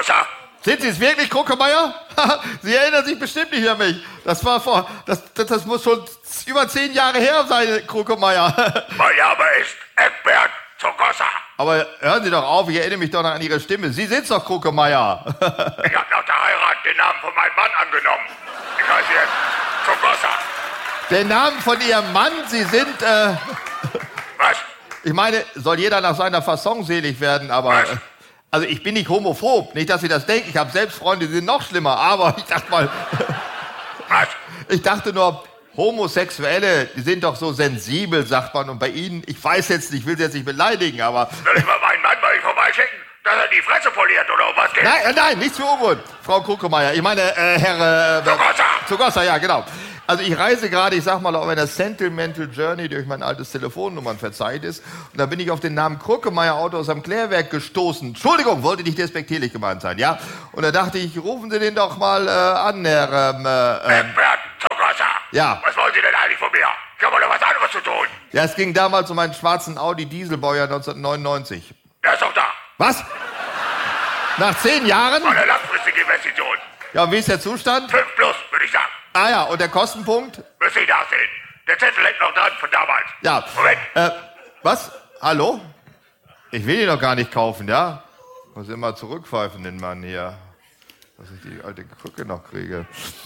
Zuckerwasser. Sind Sie es wirklich, Krokemeier? Sie erinnern sich bestimmt nicht an mich. Das muss schon über 10 Jahre her sein, Krokemeier. Mein Name ist Egbert Zuckerwasser. Aber hören Sie doch auf, ich erinnere mich doch noch an Ihre Stimme. Sie sind's doch, Krokemeier. Ich habe nach der Heirat den Namen von meinem Mann angenommen. Ich heiße jetzt Zuckerwasser. Den Namen von Ihrem Mann, Sie sind, Was? ich meine, soll jeder nach seiner Fasson selig werden, aber... Was? Also ich bin nicht homophob, nicht, dass Sie das denken. Ich habe selbst Freunde, die sind noch schlimmer, aber ich dachte mal... Was? Ich dachte nur, Homosexuelle, die sind doch so sensibel, sagt man. Und bei Ihnen, ich weiß jetzt nicht, ich will Sie jetzt nicht beleidigen, aber... Soll ich mal meinen Mann bei euch vorbeischicken, dass er die Fresse poliert oder um was geht? Nein, nichts für ungut, Frau Krokemeier. Ich meine, Herr... Zuckerwasser. Zuckerwasser, ja, genau. Also ich reise gerade, ich sag mal, auf einer Sentimental Journey durch mein altes Telefonnummernverzeichnis. Und da bin ich auf den Namen Krokemeier Auto aus am Klärwerk gestoßen. Entschuldigung, wollte nicht despektierlich gemeint sein, ja? Und da dachte ich, rufen Sie den doch mal an, Herr... Egbert Zuckerwasser. Ja. Was wollen Sie denn eigentlich von mir? Ich habe doch was anderes zu tun. Ja, es ging damals um einen schwarzen Audi Dieselbaujahr 1999. Der ist doch da. Was? Nach 10 Jahren? Eine langfristige Investition. Ja, und wie ist der Zustand? 5 plus, würde ich sagen. Ah ja, und der Kostenpunkt? Müsste ich nachsehen. Der Zettel hängt noch dran von damals. Ja. Moment. Was? Hallo? Ich will ihn doch gar nicht kaufen, ja? Muss immer zurückpfeifen, den Mann hier. Dass ich die alte Krücke noch kriege.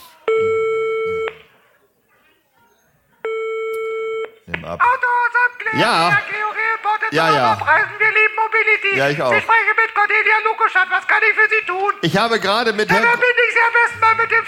Nimm ab. Autos am Klärwerk, Ja. Ja. Preisen, wir lieben Mobility. Ja, ich auch. Sie sprechen mit Cornelia Lukoschat, was kann ich für Sie tun? Ich habe gerade mit Dann Herrn... verbinde ich Sie am besten mal mit dem